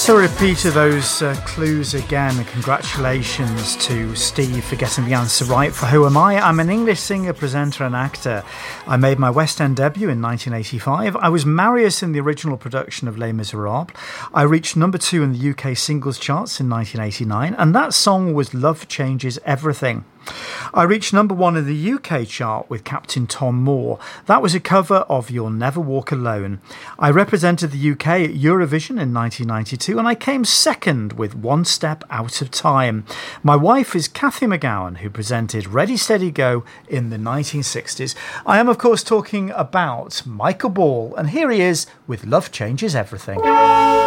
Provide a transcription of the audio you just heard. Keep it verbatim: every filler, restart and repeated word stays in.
Just a repeat of those uh, clues again, and congratulations to Steve for getting the answer right. For Who Am I? I'm an English singer, presenter and actor. I made my West End debut in nineteen eighty-five. I was Marius in the original production of Les Miserables. I reached number two in the U K singles charts in nineteen eighty-nine, and that song was Love Changes Everything. I reached number one in the U K chart with Captain Tom Moore. That was a cover of You'll Never Walk Alone. I represented the U K at Eurovision in nineteen ninety-two, and I came second with One Step Out of Time. My wife is Cathy McGowan, who presented Ready Steady Go in the nineteen sixties. I am, of course, talking about Michael Ball, and here he is with Love Changes Everything.